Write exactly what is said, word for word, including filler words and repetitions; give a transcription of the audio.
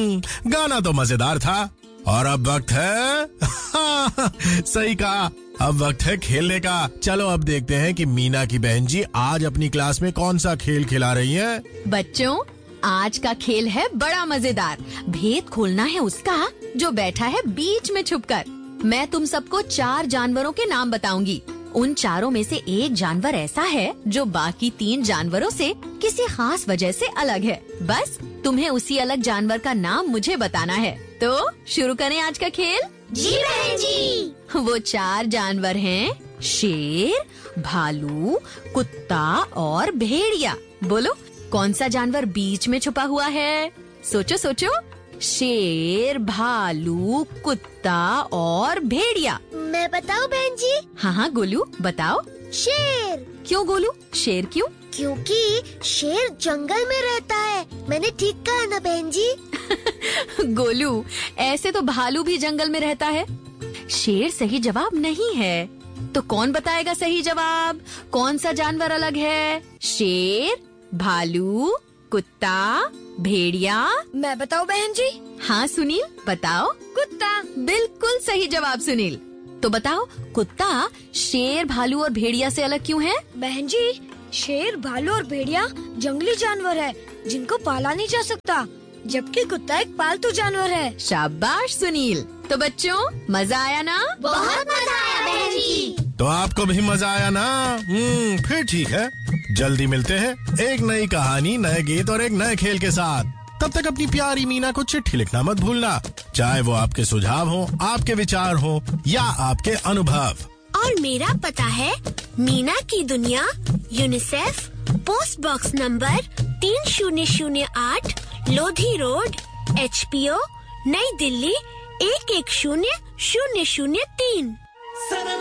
हम्म गाना तो मजेदार था। और अब वक्त है सही कहा, अब वक्त है खेलने का। चलो अब देखते हैं कि मीना की बहन जी आज अपनी क्लास में कौन सा खेल खिला रही हैं। बच्चों, आज का खेल है बड़ा मजेदार। भेद खोलना है उसका जो बैठा है बीच में छुपकर। मैं तुम सबको चार जानवरों के नाम बताऊंगी। उन चारों में से एक जानवर ऐसा है जो बाकी तीन जानवरों से किसी खास वजह से अलग है। बस तुम्हें उसी अलग जानवर का नाम मुझे बताना है। तो शुरू करें आज का खेल। जी बहन जी। वो चार जानवर हैं शेर, भालू, कुत्ता और भेड़िया। बोलो कौन सा जानवर बीच में छुपा हुआ है? सोचो सोचो। शेर, भालू, कुत्ता और भेड़िया। मैं बताऊं बहन जी? हाँ हाँ गोलू बताओ। शेर। क्यों गोलू, शेर क्यों? क्योंकि शेर जंगल में रहता है। मैंने ठीक कहा ना बहन जी? गोलू, ऐसे तो भालू भी जंगल में रहता है। शेर सही जवाब नहीं है। तो कौन बताएगा सही जवाब? कौन सा जानवर अलग है? शेर, भालू, कुत्ता, भेड़िया? मैं बताऊं बहन जी? हाँ सुनील बताओ। कुत्ता। बिल्कुल सही जवाब सुनील। तो बताओ कुत्ता शेर, भालू और भेड़िया से अलग क्यों है? बहन जी, शेर, भालू और भेड़िया जंगली जानवर है जिनको पाला नहीं जा सकता, जबकि कुत्ता एक पालतू जानवर है। शाबाश सुनील। तो बच्चों मजा आया ना? बहुत मजा आया बहन जी। तो आपको भी मजा आया ना? हम्म फिर ठीक है, जल्दी मिलते हैं एक नई कहानी, नए गीत और एक नए खेल के साथ। तब तक अपनी प्यारी मीना को चिट्ठी लिखना मत भूलना, चाहे वो आपके सुझाव हो, आपके विचार हो या आपके अनुभव। और मेरा पता है मीना की दुनिया, यूनिसेफ, पोस्ट बॉक्स नंबर तीन शून्य शून्य आठ, Lodhi road, H P O, नई दिल्ली एक एक शून्य शून्य शून्य तीन।